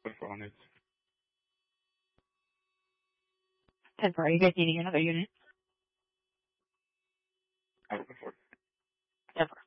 10-4 on it. 10-4. Are you guys needing another unit? I was before. 10-4.